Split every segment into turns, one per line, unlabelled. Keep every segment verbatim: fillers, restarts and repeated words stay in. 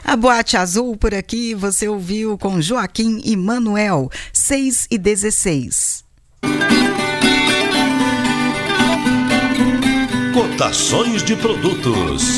A Boate Azul por aqui, você ouviu com Joaquim e Manuel, seis e dezesseis.
Cotações de produtos.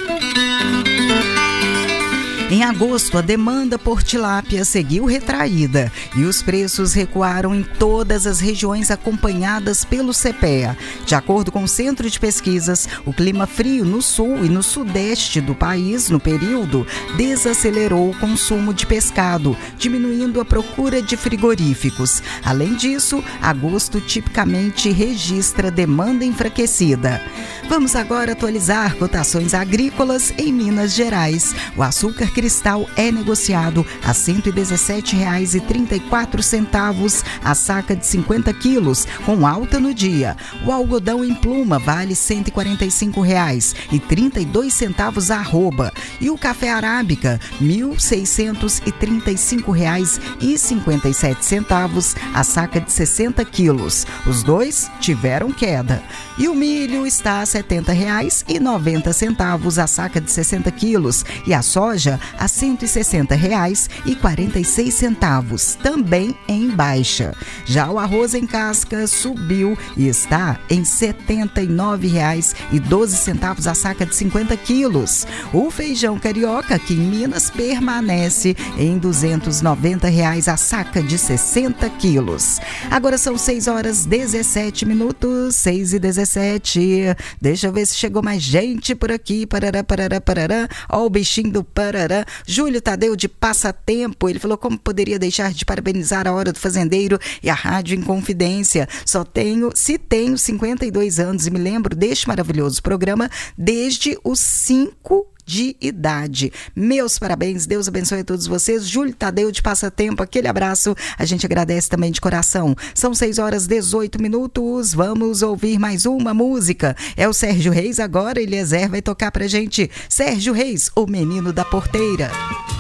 Em agosto, a demanda por tilápia seguiu retraída e os preços recuaram em todas as regiões acompanhadas pelo CEPEA. De acordo com o Centro de Pesquisas, o clima frio no sul e no sudeste do país, no período, desacelerou o consumo de pescado, diminuindo a procura de frigoríficos. Além disso, agosto tipicamente registra demanda enfraquecida. Vamos agora atualizar cotações agrícolas em Minas Gerais. O açúcar cristal é negociado a cento e dezessete reais e trinta e quatro centavos a saca de cinquenta quilos, com alta no dia. O algodão em pluma vale cento e quarenta e cinco reais e trinta e dois centavos a arroba. E o café arábica, mil seiscentos e trinta e cinco reais e cinquenta e sete centavos a saca de sessenta quilos. Os dois tiveram queda. E o milho está a setenta reais e noventa centavos a saca de sessenta quilos e a soja a cento e sessenta reais e quarenta e seis centavos, também em baixa. Já o arroz em casca subiu e está em setenta e nove reais e doze centavos a saca de cinquenta quilos. O feijão carioca aqui em Minas permanece em duzentos e noventa reais a saca de sessenta quilos. Agora são seis horas e dezessete minutos, seis e dezessete. Deixa eu ver se chegou mais gente por aqui. Parará, parará, parará. Ó o bichinho do parará. Júlio Tadeu de Passatempo. Ele falou: como poderia deixar de parabenizar a Hora do Fazendeiro e a Rádio Inconfidência? Só tenho, se tenho cinquenta e dois anos e me lembro deste maravilhoso programa desde os cinco de idade. Meus parabéns, Deus abençoe a todos vocês. Júlio Tadeu de Passatempo, aquele abraço, a gente agradece também de coração. São seis horas e dezoito minutos, vamos ouvir mais uma música. É o Sérgio Reis agora, Eliezer vai tocar pra gente. Sérgio Reis, o Menino da Porteira.